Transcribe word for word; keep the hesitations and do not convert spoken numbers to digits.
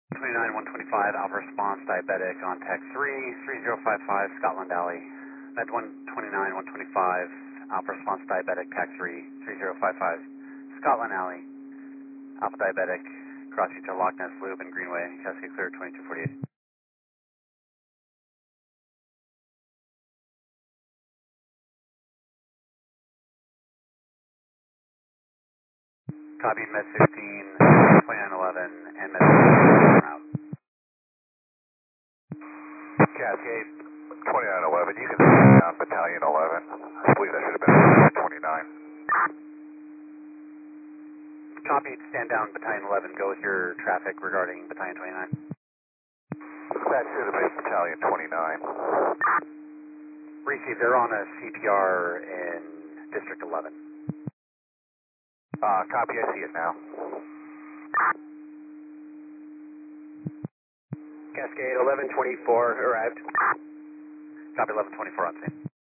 twenty-nine one twenty-five, Alpha Response, Diabetic on Tech three, three zero five five, Scotland Alley. Med one twenty-nine one twenty-five, Alpha Response, Diabetic, Tech three, three zero five five, Scotland Alley. Alpha Diabetic, cross to Loch Ness Loop and Greenway, Cascade Clear twenty-two forty-eight. Copy Med sixteen, twenty-nine eleven, and Med sixteen out. Cascade twenty-nine eleven, you can stand down Battalion eleven. I believe that should have been twenty-nine. Copy, stand down Battalion eleven, go with your traffic regarding Battalion twenty-nine. That should have been Battalion twenty-nine. Receive, they're on a C P R in District eleven. Uh, copy, I see it now. Cascade eleven twenty-four arrived. Copy eleven twenty-four on scene.